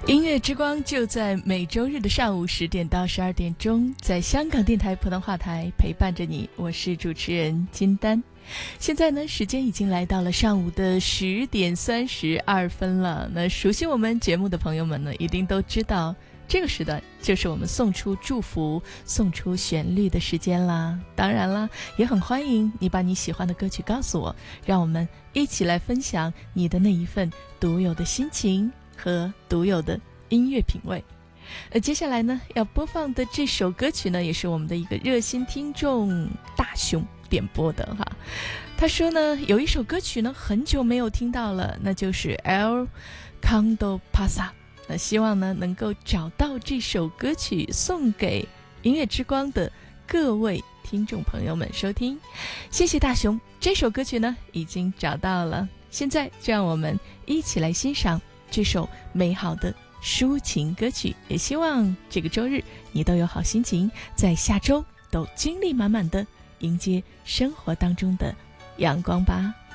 音乐之光就在每周日的上午10点到12点钟，在香港电台普通话台陪伴着你，我是主持人金丹。现在呢，时间已经来到了上午的10点32分了。那熟悉我们节目的朋友们呢，一定都知道这个时段就是我们送出祝福、送出旋律的时间啦。当然啦，也很欢迎你把你喜欢的歌曲告诉我，让我们一起来分享你的那一份独有的心情和独有的音乐品味。接下来呢，要播放的这首歌曲呢，也是我们的一个热心听众大熊点播的哈。他说呢，有一首歌曲呢，很久没有听到了，那就是 El Canto Pasa。那希望呢，能够找到这首歌曲，送给音乐之光的各位听众朋友们收听。谢谢大熊，这首歌曲呢，已经找到了。现在就让我们一起来欣赏这首美好的抒情歌曲，也希望这个周日你都有好心情，在下周都精力满满的迎接生活当中的阳光吧。